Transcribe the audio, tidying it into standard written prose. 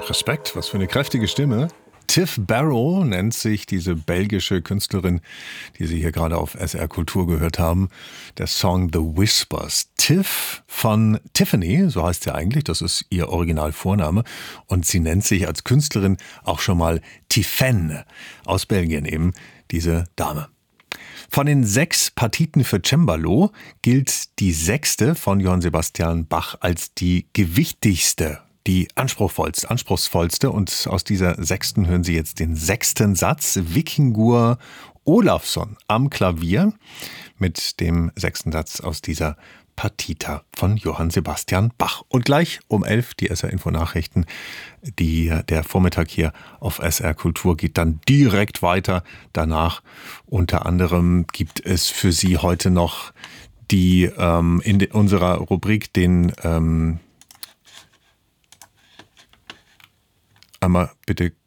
Respekt, was für eine kräftige Stimme. Tiff Barrow nennt sich diese belgische Künstlerin, die Sie hier gerade auf SR Kultur gehört haben. Der Song The Whispers. Tiff von Tiffany, so heißt sie eigentlich, das ist ihr Originalvorname. Und sie nennt sich als Künstlerin auch schon mal Tiphaine. Aus Belgien eben, diese Dame. Von den 6 Partiten für Cembalo gilt die 6. von Johann Sebastian Bach als die gewichtigste, die anspruchsvollste. Und aus dieser 6. hören Sie jetzt den 6. Satz. Vikingur Olafsson am Klavier mit dem 6. Satz aus dieser Partita von Johann Sebastian Bach. Und gleich um 11 die SR-Info-Nachrichten. Der Vormittag hier auf SR Kultur geht dann direkt weiter. Danach unter anderem gibt es für Sie heute noch die in unserer Rubrik den einmal bitte